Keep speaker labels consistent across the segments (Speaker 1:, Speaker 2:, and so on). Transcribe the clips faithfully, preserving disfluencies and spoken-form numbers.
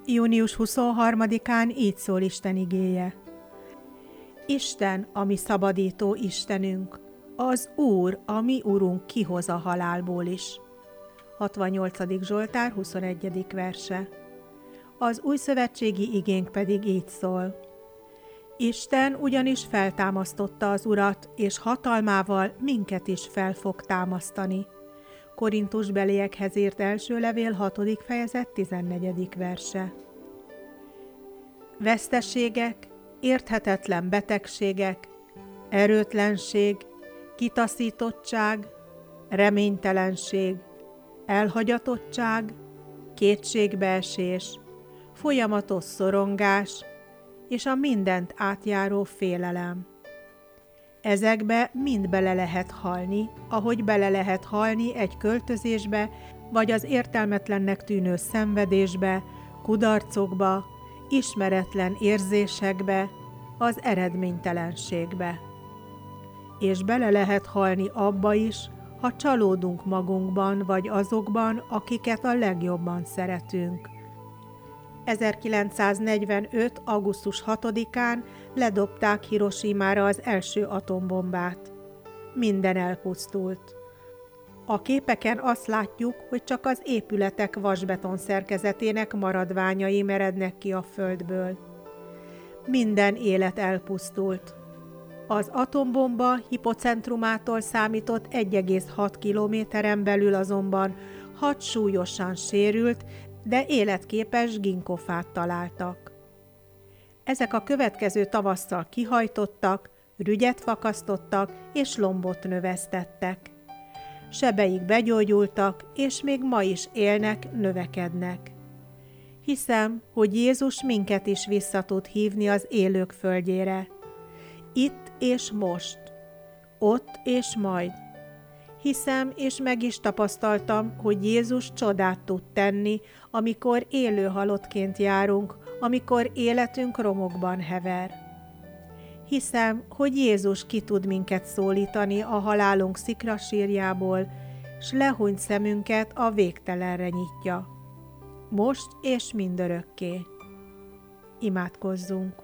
Speaker 1: június huszonharmadikán így szól Isten igéje. Isten, a mi szabadító Istenünk, az Úr, a mi Urunk kihoz a halálból is. hatvannyolcadik Zsoltár, huszonegyedik verse. Az újszövetségi igénk pedig így szól. Isten ugyanis feltámasztotta az Urat, és hatalmával minket is fel fog támasztani. Korintusbeliekhez írt első levél, hatodik fejezet, tizennegyedik verse. Veszteségek, érthetetlen betegségek, erőtlenség, kitaszítottság, reménytelenség, elhagyatottság, kétségbeesés, folyamatos szorongás és a mindent átjáró félelem. Ezekbe mind bele lehet halni, ahogy bele lehet halni egy költözésbe, vagy az értelmetlennek tűnő szenvedésbe, kudarcokba, ismeretlen érzésekbe, az eredménytelenségbe. És bele lehet halni abba is, ha csalódunk magunkban vagy azokban, akiket a legjobban szeretünk. ezerkilencszáznegyvenöt. augusztus hatodikán ledobták Hirosimára az első atombombát. Minden elpusztult. A képeken azt látjuk, hogy csak az épületek vasbeton szerkezetének maradványai merednek ki a földből. Minden élet elpusztult. Az atombomba hipocentrumától számított egy egész hat kilométeren belül azonban hat súlyosan sérült, de életképes ginkgofát találtak. Ezek a következő tavasszal kihajtottak, rügyet fakasztottak és lombot növesztettek. Sebeik begyógyultak, és még ma is élnek, növekednek. Hiszem, hogy Jézus minket is vissza tud hívni az élők földjére. Itt és most, ott és majd. Hiszem, és meg is tapasztaltam, hogy Jézus csodát tud tenni, amikor élő halottként járunk, amikor életünk romokban hever. Hiszem, hogy Jézus ki tud minket szólítani a halálunk szikrasírjából, s lehúnyt szemünket a végtelenre nyitja. Most és mindörökké. Imádkozzunk!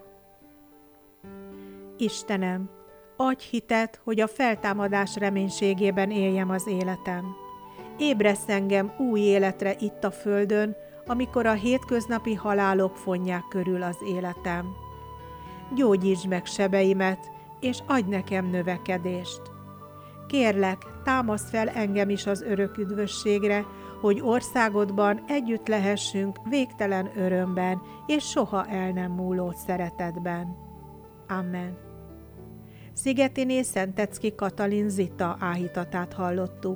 Speaker 1: Istenem, adj hitet, hogy a feltámadás reménységében éljem az életem. Ébresz engem új életre itt a földön, amikor a hétköznapi halálok fonják körül az életem. Gyógyítsd meg sebeimet, és adj nekem növekedést. Kérlek, támaszd fel engem is az örök üdvösségre, hogy országodban együtt lehessünk végtelen örömben, és soha el nem múló szeretetben. Amen. Szigetiné Szentecki Katalin Zita áhítatát hallottuk.